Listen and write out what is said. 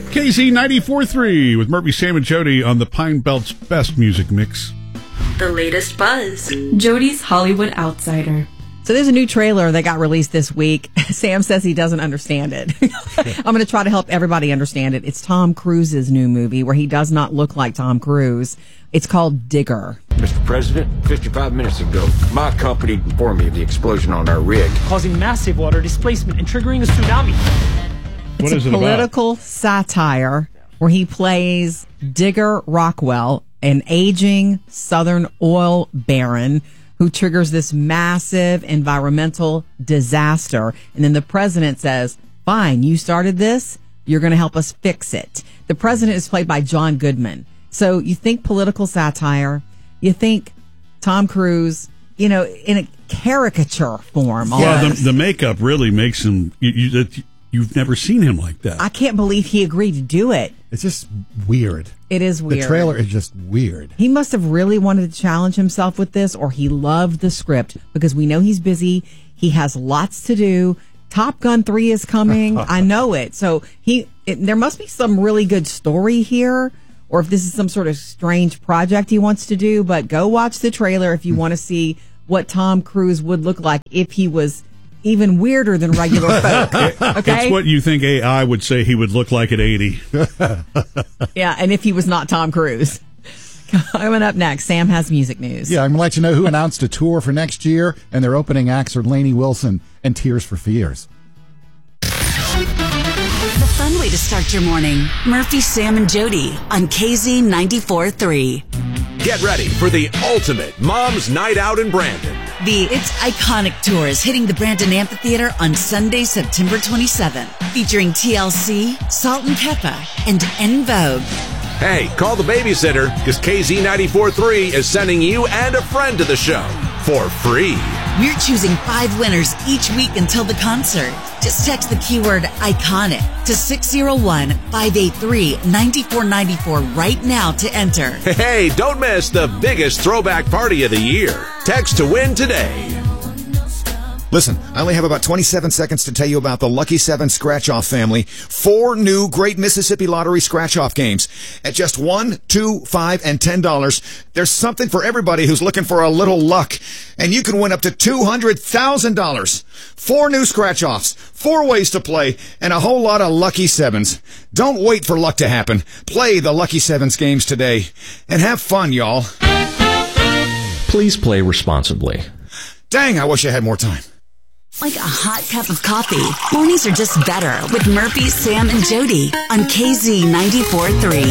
KZ 94.3 with Murphy, Sam, and Jody on the Pine Belt's best music mix. The latest buzz. Jody's Hollywood Outsider. So there's a new trailer that got released this week. Sam says he doesn't understand it. I'm going to try to help everybody understand it. It's Tom Cruise's new movie where he does not look like Tom Cruise. It's called Digger. Mr. President, 55 minutes ago, my company informed me of the explosion on our rig, causing massive water displacement and triggering a tsunami. What is it about? It's a political satire where he plays Digger Rockwell, an aging Southern oil baron who triggers this massive environmental disaster. And then the president says, fine, you started this. You're going to help us fix it. The president is played by John Goodman. So you think political satire, you think Tom Cruise, in a caricature form. Yeah, the makeup really makes him, you've never seen him like that. I can't believe he agreed to do it. It's just weird. It is weird. The trailer is just weird. He must have really wanted to challenge himself with this, or he loved the script, because we know he's busy. He has lots to do. Top Gun 3 is coming. I know it. So there must be some really good story here, or if this is some sort of strange project he wants to do. But go watch the trailer if you want to see what Tom Cruise would look like if he was even weirder than regular folk. Okay? It's what you think AI would say he would look like at 80. Yeah, and if he was not Tom Cruise. Coming up next, Sam has music news. Yeah, I'm going to let you know who announced a tour for next year, and their opening acts are Lainey Wilson and Tears for Fears. The fun way to start your morning. Murphy, Sam, and Jody on KZ 94.3. Get ready for the ultimate Mom's Night Out in Brandon. The It's Iconic Tour is hitting the Brandon Amphitheater on Sunday, September 27th, featuring TLC, Salt and Pepper, and En Vogue. Hey, call the babysitter, because KZ 94.3 is sending you and a friend to the show for free. We're choosing 5 winners each week until the concert. Just text the keyword ICONIC to 601-583-9494 right now to enter. Hey, don't miss the biggest throwback party of the year. Text to win today. Listen, I only have about 27 seconds to tell you about the Lucky 7 Scratch-Off family. 4 new Great Mississippi Lottery Scratch-Off games. At just $1, $2, $5, and $10, there's something for everybody who's looking for a little luck. And you can win up to $200,000. 4 new Scratch-Offs, 4 ways to play, and a whole lot of Lucky 7s. Don't wait for luck to happen. Play the Lucky 7s games today. And have fun, y'all. Please play responsibly. Dang, I wish I had more time. Like a hot cup of coffee. Mornings are just better with Murphy, Sam, and Jody on KZ 94.3.